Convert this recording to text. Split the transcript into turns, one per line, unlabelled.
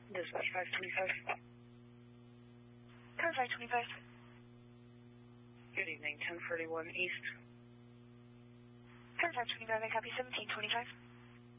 Dispatch 525.
Car 525.
Good evening, 1041 East.
Car 525, I copy 1725.